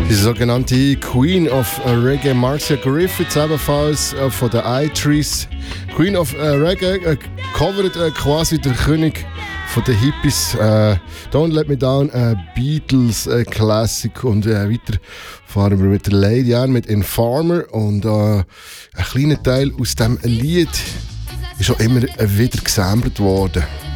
Die sogenannte Queen of Reggae, Marcia Griffiths, ebenfalls von den I-Trees. Queen of Reggae covert quasi der König von den Hippies. Don't Let Me Down, Beatles Classic. Und weiter fahren wir mit der Lady an, mit Informer. Und ein kleiner Teil aus diesem Lied ist auch immer wieder gesampelt worden.